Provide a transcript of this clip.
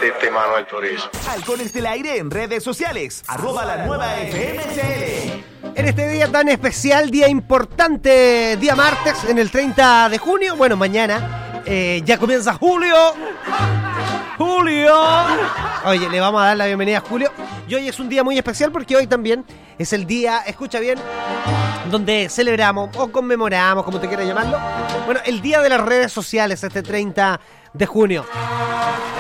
Manuel Turizo. Halcones del Aire en redes sociales, @la nueva FMCL. En este día tan especial, día importante, día martes, en el 30 de junio, bueno, mañana, ya comienza Julio. Oye, le vamos a dar la bienvenida a Julio. Y hoy es un día muy especial porque hoy también es el día, escucha bien, donde celebramos o conmemoramos, como te quieras llamarlo, bueno, el día de las redes sociales, este 30 de junio.